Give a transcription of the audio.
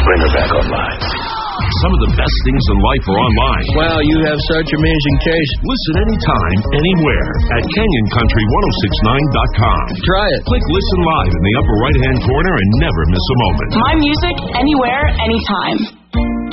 Bring her back online. Some of the best things in life are online. Wow, you have such amazing taste. Listen anytime, anywhere at CanyonCountry1069.com. Try it. Click Listen Live in the upper right-hand corner and never miss a moment. My music, anywhere, anytime.